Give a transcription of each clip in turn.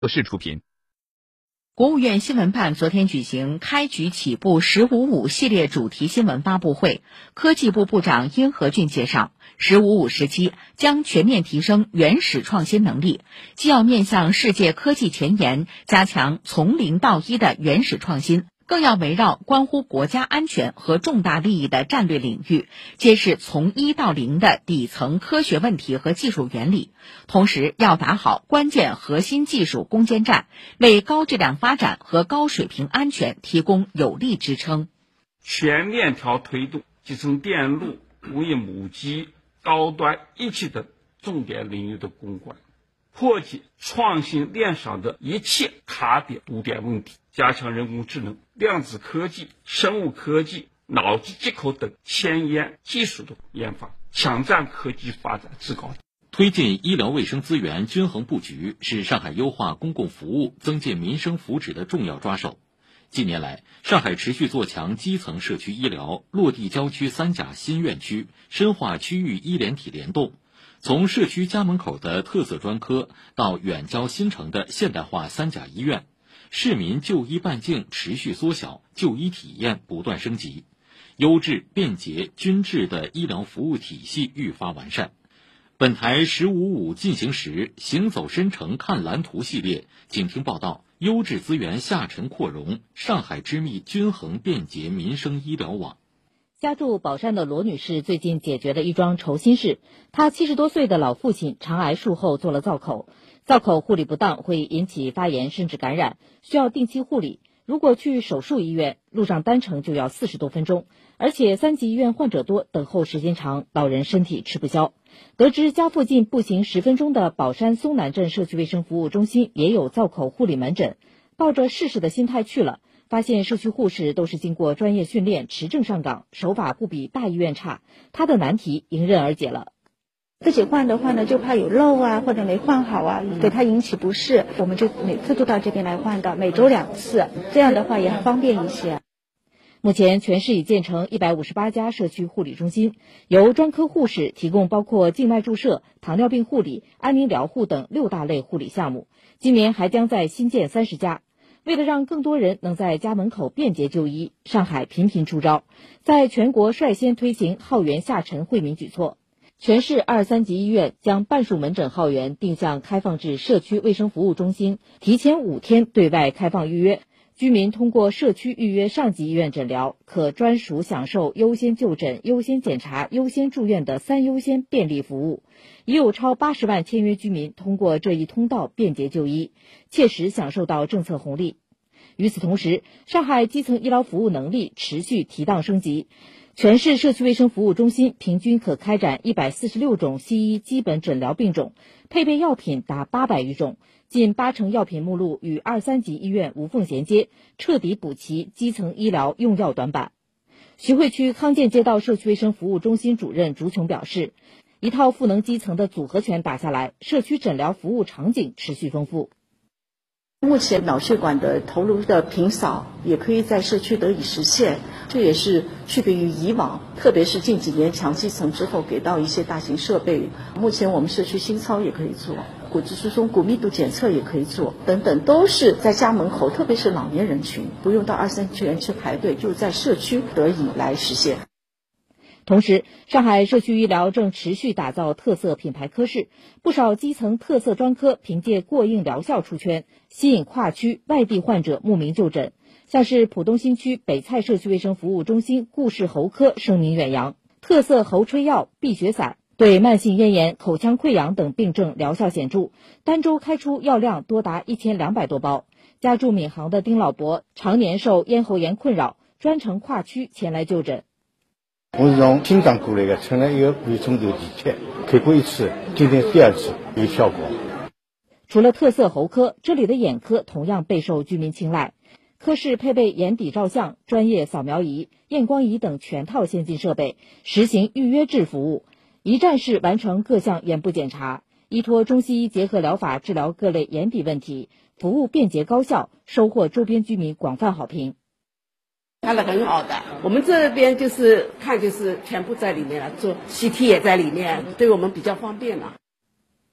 我是出品。 国务院新闻办昨天举行开局起步“1055”系列主题新闻发布会，科技部部长殷和俊介绍，“1055”时期将全面提升原始创新能力，既要面向世界科技前沿，加强从零到一的原始创新，更要围绕关乎国家安全和重大利益的战略领域，揭示从一到零的底层科学问题和技术原理，同时要打好关键核心技术攻坚战，为高质量发展和高水平安全提供有力支撑。 全链条推动集成电路、工业母机、高端一体的重点领域的攻关，破解创新链上的一切卡点堵点问题，加强人工智能、量子科技、生物科技、脑机接口等前沿技术的研发，抢占科技发展制高点。 推进医疗卫生资源均衡布局是上海优化公共服务、增进民生福祉的重要抓手。近年来，上海持续做强基层社区医疗，落地郊区3甲新院区，深化区域医联体联动。从社区家门口的特色专科到远郊新城的现代化3甲医院，市民就医半径持续缩小，就医体验不断升级，优质、便捷、均质的医疗服务体系愈发完善。本台“1055”进行时行走深城看蓝图系列，请听报道：优质资源下沉扩容，上海织密均衡便捷民生医疗网。 家住宝山的罗女士最近解决了一桩愁心事。她70多岁的老父亲肠癌术后做了造口，造口护理不当会引起发炎甚至感染，需要定期护理。如果去手术医院，路上单程就要40多分钟，而且3级医院患者多，等候时间长，老人身体吃不消。得知家附近步行10分钟的宝山松南镇社区卫生服务中心也有造口护理门诊，抱着试试的心态去了，发现社区护士都是经过专业训练，持证上岗，手法不比大医院差，他的难题迎刃而解了。 自己换的话呢，就怕有漏啊，或者没换好啊，给他引起不适，我们就每次都到这边来换的，每周2次，这样的话也方便一些。 目前全市已建成158家社区护理中心，由专科护士提供包括静脉注射、糖尿病护理、安宁疗护等6大类护理项目，今年还将在新建30家。为了让更多人能在家门口便捷就医，上海频频出招，在全国率先推行号源下沉惠民举措。全市2、3级医院将半数门诊号源定向开放至社区卫生服务中心，提前5天对外开放预约。居民通过社区预约上级医院诊疗，可专属享受优先就诊、优先检查、优先住院的3优先便利服务。已有超80万签约居民通过这一通道便捷就医，切实享受到政策红利。与此同时，上海基层医疗服务能力持续提档升级，全市社区卫生服务中心平均可开展146种西医基本诊疗病种，配备药品达800余种，近80%药品目录与2、3级医院无缝衔接，彻底补齐基层医疗用药短板。徐汇区康健街道社区卫生服务中心主任朱琼表示，一套赋能基层的组合拳打下来，社区诊疗服务场景持续丰富。 目前脑血管的头颅的平扫也可以在社区得以实现，这也是区别于以往，特别是近几年强基层之后给到一些大型设备。目前我们社区心操也可以做，骨质疏松、骨密度检测也可以做，等等，都是在家门口，特别是老年人群，不用到2、3级医院去排队，就在社区得以来实现。 同时，上海社区医疗正持续打造特色品牌科室，不少基层特色专科凭借过硬疗效出圈，吸引跨区外地患者慕名就诊。像是浦东新区北蔡社区卫生服务中心顾氏喉科声名远扬，特色喉吹药、避血散对慢性咽炎、口腔溃疡等病症疗效显著，单周开出药量多达1200多包。家住闵行的丁老伯常年受咽喉炎困扰，专程跨区前来就诊。 我是从新疆过来的，乘了一个5钟头地铁，开过1次，今天第2次，有效果。 除了特色喉科，这里的眼科同样备受居民青睐。科室配备眼底照相、专业扫描仪、验光仪等全套先进设备，实行预约制服务，一站式完成各项眼部检查，依托中西医结合疗法治疗各类眼底问题，服务便捷高效，收获周边居民广泛好评。 看得很好的，我们这边就是看就是全部在里面了，做 CT 也在里面，对我们比较方便了。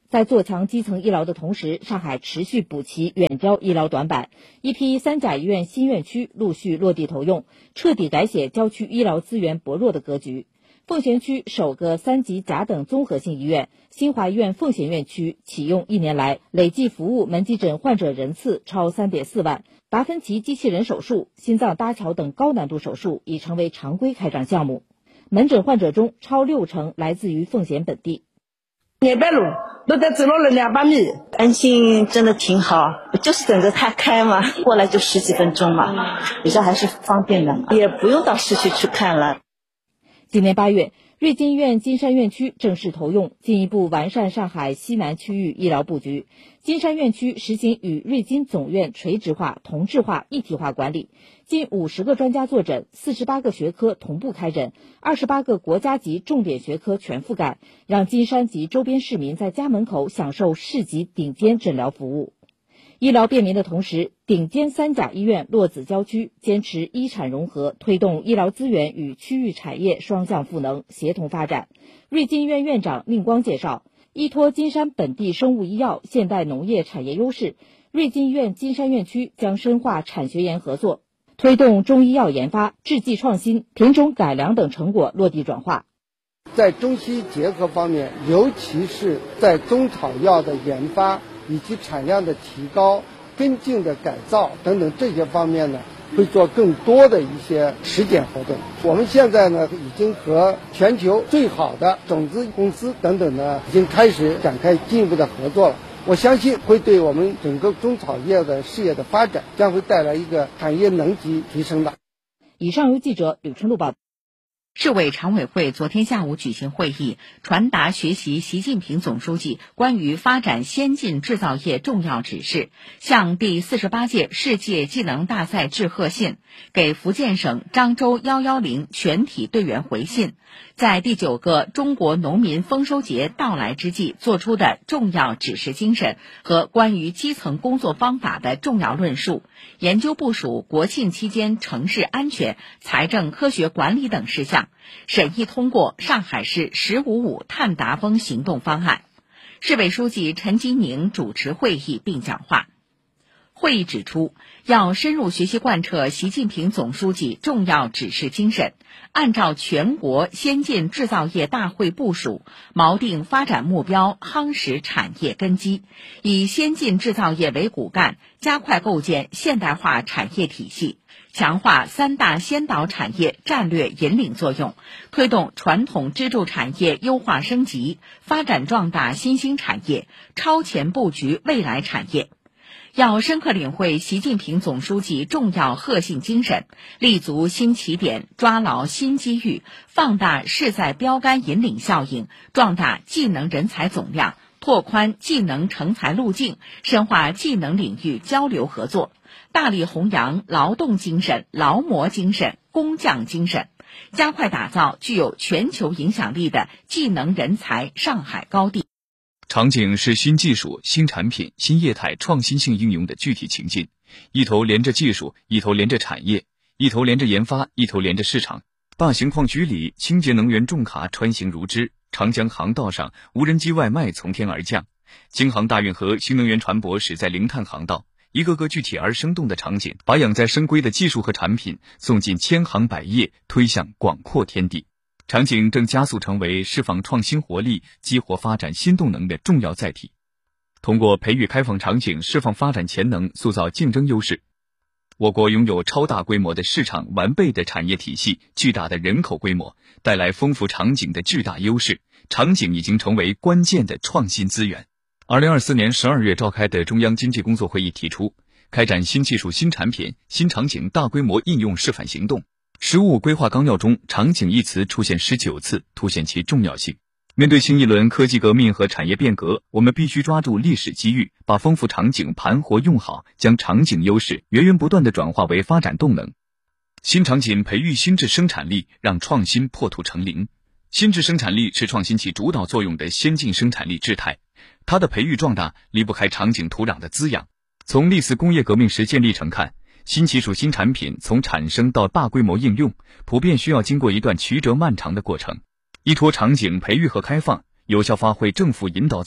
在做强基层医疗的同时，上海持续补齐远郊医疗短板，一批3甲医院新院区陆续落地投用，彻底改写郊区医疗资源薄弱的格局。奉贤区首个3级甲等综合性医院新华医院奉贤院区启用1年来，累计服务门急诊患者人次超 3.4 万，达芬奇机器人手术、心脏搭桥等高难度手术已成为常规开展项目。门诊患者中超60%来自于奉贤本地。 200路都得走了200米， 安心真的挺好，就是等着它开嘛，过来就10几分钟嘛，比较还是方便的，也不用到市区去看了。 今年8月，瑞金医院金山院区正式投用，进一步完善上海西南区域医疗布局。金山院区实行与瑞金总院垂直化、同质化、一体化管理，近50个专家坐诊，48个学科同步开诊，28个国家级重点学科全覆盖，让金山及周边市民在家门口享受市级顶尖诊疗服务。医疗便民的同时，顶尖3甲医院落子郊区，坚持医产融合，推动医疗资源与区域产业双向赋能，协同发展。瑞金医院院长宁光介绍，依托金山本地生物医药、现代农业产业优势，瑞金医院金山院区将深化产学研合作，推动中医药研发、制剂创新、品种改良等成果落地转化。 在中西医结合方面，尤其是在中草药的研发以及产量的提高、跟进的改造等等这些方面呢，会做更多的一些实践活动。我们现在呢，已经和全球最好的种子公司等等呢，已经开始展开进一步的合作了。我相信会对我们整个中草药的事业的发展将会带来一个产业能级提升的。 以上由记者吕春露报道。 市委常委会昨天下午举行会议，传达学习习近平总书记关于发展先进制造业重要指示，向第48届世界技能大赛致贺信，给福建省漳州110全体队员回信，在第9个中国农民丰收节到来之际作出的重要指示精神和关于基层工作方法的重要论述，研究部署国庆期间城市安全、财政科学管理等事项，审议通过上海市“15.5”碳达峰行动方案。市委书记陈吉宁主持会议并讲话。会议指出，要深入学习贯彻习近平总书记重要指示精神，按照全国先进制造业大会部署，锚定发展目标，夯实产业根基，以先进制造业为骨干，加快构建现代化产业体系，强化3大先导产业战略引领作用，推动传统支柱产业优化升级，发展壮大新兴产业，超前布局未来产业。要深刻领会习近平总书记重要贺信精神，立足新起点，抓牢新机遇，放大势在标杆引领效应，壮大技能人才总量，拓宽技能成才路径，深化技能领域交流合作，大力弘扬劳动精神、劳模精神、工匠精神，加快打造具有全球影响力的技能人才上海高地。 场景是新技术、新产品、新业态创新性应用的具体情境，一头连着技术，一头连着产业，一头连着研发，一头连着市场。大型矿区里，清洁能源重卡穿行如织，长江航道上，无人机外卖从天而降，京杭大运河新能源船舶驶在零碳航道，一个个具体而生动的场景，把养在深闺的技术和产品送进千行百业，推向广阔天地。场景正加速成为释放创新活力、激活发展新动能的重要载体。通过培育开放场景，释放发展潜能，塑造竞争优势。我国拥有超大规模的市场、完备的产业体系、巨大的人口规模，带来丰富场景的巨大优势。场景已经成为关键的创新资源。2024年12月召开的中央经济工作会议提出，开展新技术、新产品、新场景大规模应用示范行动。“15规划纲要”中，场景一词出现19次，凸显其重要性。面对新一轮科技革命和产业变革，我们必须抓住历史机遇，把丰富场景盘活用好，将场景优势源源不断地转化为发展动能。新场景培育新质生产力，让创新破土成林。新质生产力是创新起主导作用的先进生产力质态，它的培育壮大离不开场景土壤的滋养。从历次工业革命实践历程看，新技术、新产品从产生到大规模应用，普遍需要经过一段曲折漫长的过程。依托场景培育和开放，有效发挥正负引导作用，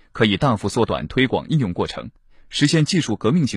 可以大幅缩短推广应用过程，实现技术革命性